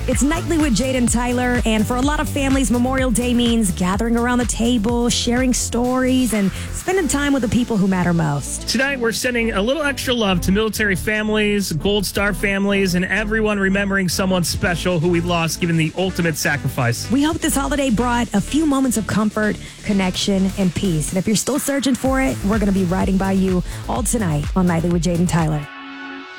It's Nightly with Jade and Tyler, and for a lot of families, Memorial Day means gathering around the table, sharing stories, and spending time with the people who matter most. Tonight, we're sending a little extra love to military families, Gold Star families, and everyone remembering someone special who we lost given the ultimate sacrifice. We hope this holiday brought a few moments of comfort, connection, and peace. And if you're still searching for it, we're going to be riding by you all tonight on Nightly with Jade and Tyler.